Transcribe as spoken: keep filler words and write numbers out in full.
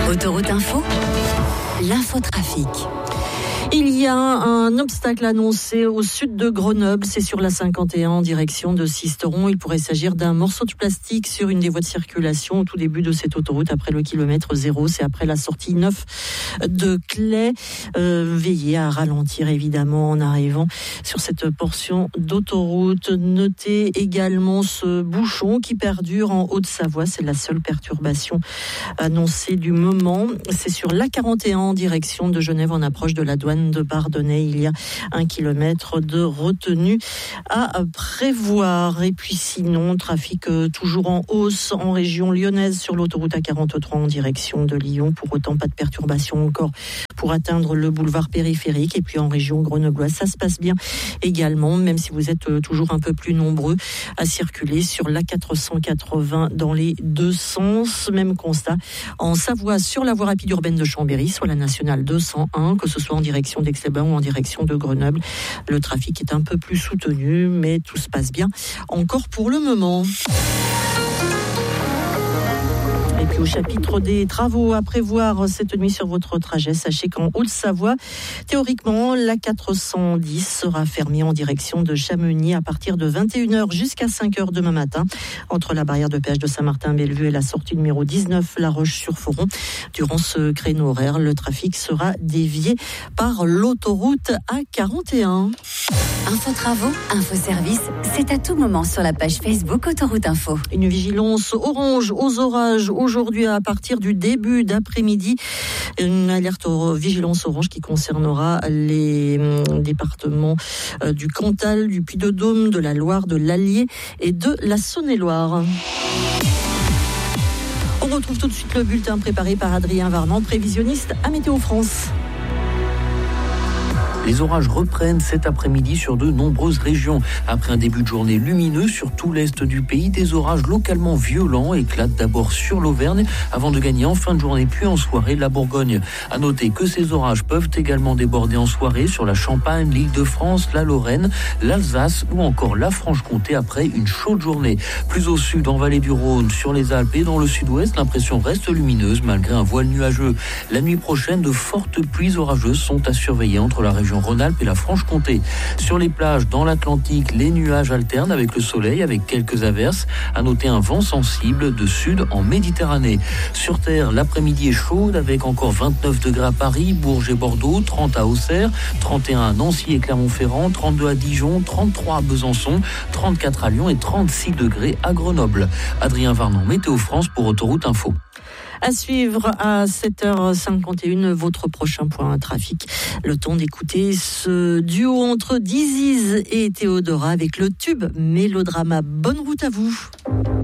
Autoroute Info, l'infotrafic. Il y a un obstacle annoncé au sud de Grenoble, c'est sur la cinquante et un en direction de Sisteron. Il pourrait s'agir d'un morceau de plastique sur une des voies de circulation au tout début de cette autoroute, après le kilomètre zéro, c'est après la sortie neuf de Claye. Euh, veillez à ralentir évidemment en arrivant sur cette portion d'autoroute. Notez également ce bouchon qui perdure en Haute-Savoie, c'est la seule perturbation annoncée du moment. C'est sur l'A quarante et un en direction de Genève en approche de la douane de Bardonnay. Il y a un kilomètre de retenue à prévoir. Et puis sinon, trafic toujours en hausse en région lyonnaise sur l'autoroute A quarante-trois en direction de Lyon. Pour autant, pas de perturbation encore pour atteindre le boulevard périphérique. Et puis en région grenobloise, ça se passe bien également, même si vous êtes toujours un peu plus nombreux à circuler sur l'A quatre cent quatre-vingts dans les deux sens. Même constat en Savoie sur la voie rapide urbaine de Chambéry, soit la nationale deux cent un, que ce soit en direction d'Aix-les-Bains ou en direction de Grenoble. Le trafic est un peu plus soutenu, mais tout se passe bien encore pour le moment. Et puis au chapitre des travaux à prévoir cette nuit sur votre trajet, sachez qu'en Haute-Savoie, théoriquement, l'A quatre cent dix sera fermée en direction de Chamonix à partir de vingt et une heures jusqu'à cinq heures demain matin, entre la barrière de péage de Saint-Martin-Bellevue et la sortie numéro dix-neuf, La Roche-sur-Foron. Durant ce créneau horaire, le trafic sera dévié par l'autoroute A quarante et un. Info travaux, info service, c'est à tout moment sur la page Facebook Autoroute Info. Une vigilance orange aux orages aujourd'hui à partir du début d'après-midi. Une alerte aux vigilance orange qui concernera les départements du Cantal, du Puy-de-Dôme, de la Loire, de l'Allier et de la Saône-et-Loire. On retrouve tout de suite le bulletin préparé par Adrien Varnan, prévisionniste à Météo France. Les orages reprennent cet après-midi sur de nombreuses régions. Après un début de journée lumineux sur tout l'est du pays, des orages localement violents éclatent d'abord sur l'Auvergne avant de gagner en fin de journée puis en soirée la Bourgogne. À noter que ces orages peuvent également déborder en soirée sur la Champagne, l'Île-de-France, la Lorraine, l'Alsace ou encore la Franche-Comté après une chaude journée. Plus au sud, en vallée du Rhône, sur les Alpes et dans le sud-ouest, l'impression reste lumineuse malgré un voile nuageux. La nuit prochaine, de fortes pluies orageuses sont à surveiller entre la région Rhône-Alpes et la Franche-Comté. Sur les plages dans l'Atlantique, les nuages alternent avec le soleil, avec quelques averses. À noter un vent sensible de sud en Méditerranée. Sur terre, l'après-midi est chaude avec encore vingt-neuf degrés à Paris, Bourges et Bordeaux, trente à Auxerre, trente et un à Nancy et Clermont-Ferrand, trente-deux à Dijon, trente-trois à Besançon, trente-quatre à Lyon et trente-six degrés à Grenoble. Adrien Varnon, Météo France pour Autoroute Info. À suivre à sept heures cinquante et une, votre prochain point trafic. Le temps d'écouter ce duo entre Diziz et Théodora avec le tube Mélodrama. Bonne route à vous.